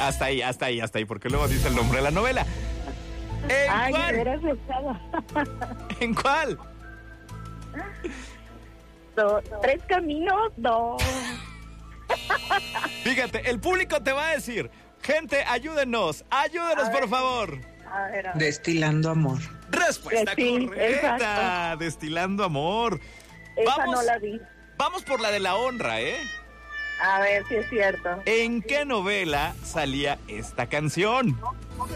hasta ahí, porque luego dice el nombre de la novela. ¿En cuál? Eres pesado. ¿En cuál? Tres caminos, dos. Fíjate, el público te va a decir, gente, ayúdenos, por favor. A ver. Destilando amor. Respuesta Sí, correcta, exacto. Destilando amor. Esa no la vi. Vamos por la de la honra, ¿eh? A ver si es cierto. ¿En qué novela salía esta canción?